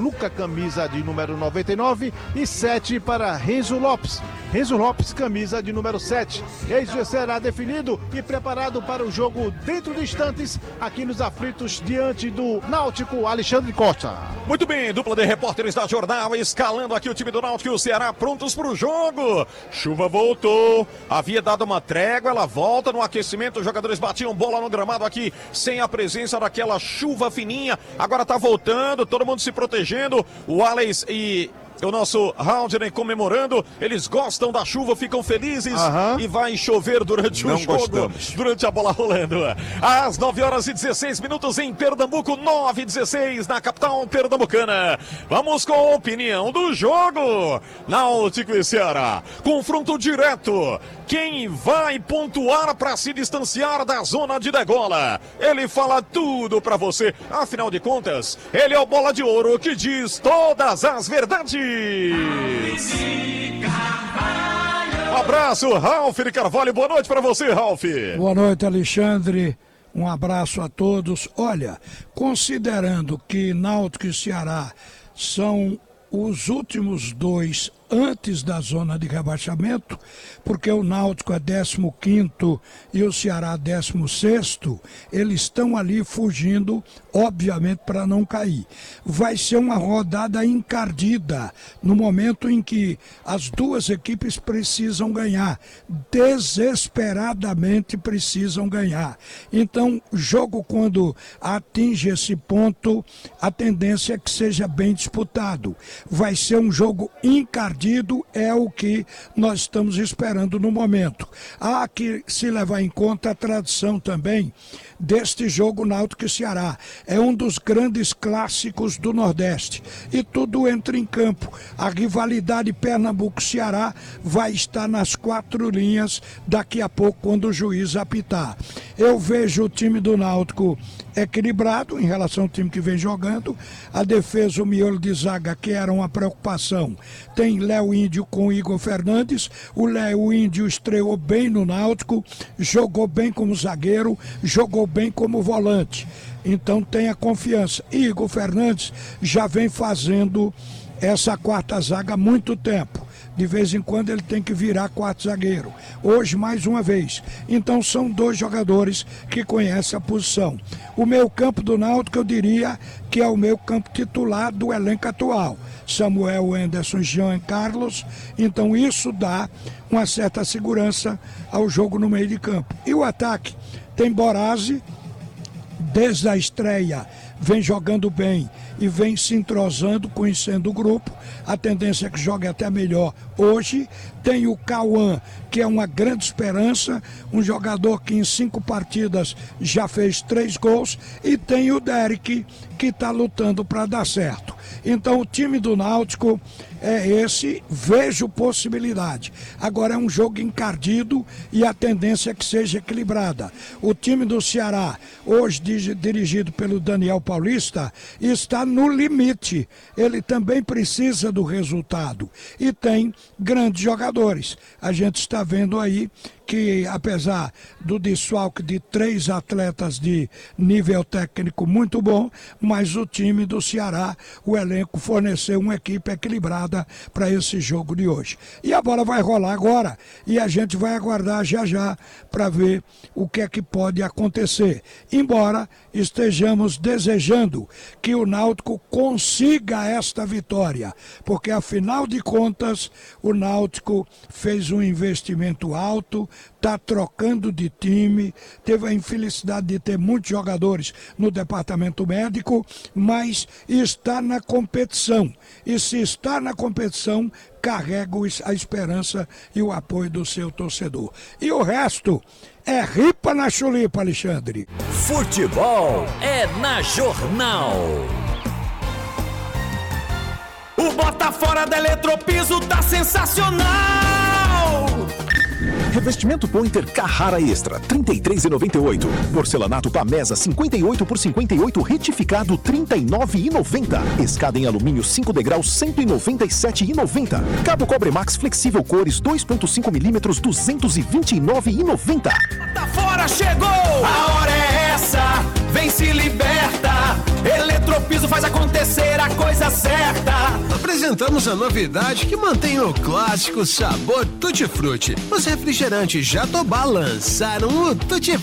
Luca, camisa de número 99, e 7 para Renzo Lopes. Renzo Lopes, camisa de número 7. Este será definido e preparado para o jogo dentro de instantes aqui nos aflitos diante do Náutico, Alexandre Costa. Muito bem, dupla de repórteres da Jornal escalando aqui o time do Náutico e o Ceará prontos para o jogo. Chuva voltou, havia dado uma trégua, ela volta no aquecimento, os jogadores batiam bola no gramado aqui sem a presença daquela chuva fininha. Agora tá voltando, todo mundo se protegendo, o Alex e o nosso Haldner comemorando, eles gostam da chuva, ficam felizes e vai chover durante o jogo, durante a bola rolando. Às 9h16 em Pernambuco, 9h16 na capital pernambucana. Vamos com a opinião do jogo. Náutico e Ceará, confronto direto. Quem vai pontuar para se distanciar da zona de degola? Ele fala tudo para você. Afinal de contas, ele é o bola de ouro que diz todas as verdades. Um abraço, Ralf de Carvalho. Boa noite para você, Ralf. Boa noite, Alexandre. Um abraço a todos. Olha, considerando que Náutico e Ceará são os últimos dois antes da zona de rebaixamento, porque o Náutico é 15º e o Ceará 16º, eles estão ali fugindo, obviamente, para não cair. Vai ser uma rodada encardida, no momento em que as duas equipes precisam ganhar, desesperadamente precisam ganhar. Então, jogo quando atinge esse ponto, a tendência é que seja bem disputado. Vai ser um jogo encardido, é o que nós estamos esperando no momento. Há que se levar em conta a tradição também deste jogo Náutico e Ceará. É um dos grandes clássicos do Nordeste e tudo entra em campo. A rivalidade Pernambuco-Ceará vai estar nas 4 linhas daqui a pouco quando o juiz apitar. Eu vejo o time do Náutico equilibrado em relação ao time que vem jogando. A defesa, o miolo de zaga, que era uma preocupação, tem Léo Índio com Igor Fernandes. O Léo Índio estreou bem no Náutico, jogou bem como zagueiro, jogou bem como volante. Então tenha confiança. Igor Fernandes já vem fazendo essa quarta zaga há muito tempo. De vez em quando ele tem que virar quarto zagueiro. Hoje, mais uma vez. Então, são dois jogadores que conhecem a posição. O meio campo do Náutico, eu diria que é o meio campo titular do elenco atual. Samuel, Anderson, Jean Carlos. Então, isso dá uma certa segurança ao jogo no meio de campo. E o ataque tem Borazzi, desde a estreia, vem jogando bem e vem se entrosando, conhecendo o grupo. A tendência é que jogue até melhor hoje. Tem o Cauã, que é uma grande esperança, um jogador que em 5 partidas já fez 3 gols, e tem o Derek, que está lutando para dar certo. Então o time do Náutico é esse, vejo possibilidade. Agora é um jogo encardido e a tendência é que seja equilibrada. O time do Ceará, hoje dirigido pelo Daniel Paulista, está no limite. Ele também precisa do resultado e tem grandes jogadores. A gente está vendo aí que, apesar do desfalque de 3 atletas de nível técnico muito bom, mas o time do Ceará, o elenco, forneceu uma equipe equilibrada para esse jogo de hoje. E a bola vai rolar agora e a gente vai aguardar já para ver o que é que pode acontecer. Embora estejamos desejando que o Náutico consiga esta vitória, porque afinal de contas o Náutico fez um investimento alto, está trocando de time, teve a infelicidade de ter muitos jogadores no departamento médico, mas está na competição. E se está na competição, carrega a esperança e o apoio do seu torcedor. E o resto é ripa na chulipa, Alexandre. Futebol é na Jornal. O Bota Fora da Eletropiso tá sensacional! Revestimento Pointer Carrara Extra, R$ 33,98. Porcelanato Pamesa, 58 por 58, retificado, R$ 39,90. Escada em alumínio 5 degraus, R$ 197,90. Cabo Cobre Max flexível cores 2.5 milímetros, R$ 229,90. Tá fora, chegou! A hora é essa, vem se liberta. Eletropiso faz acontecer a coisa certa. apresentamos a novidade que mantém o clássico sabor Tutti Frutti. Os refrigerantes Jatobá lançaram o Tutti